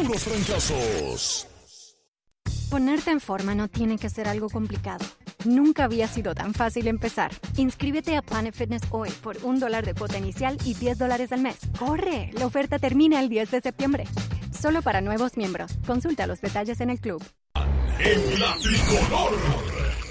puros fracasos. Ponerte en forma no tiene que ser algo complicado. Nunca había sido tan fácil empezar. Inscríbete a Planet Fitness hoy por $1 de cuota inicial y $10 al mes. ¡Corre! La oferta termina el 10 de septiembre. Solo para nuevos miembros. Consulta los detalles en el club. En la tricolor.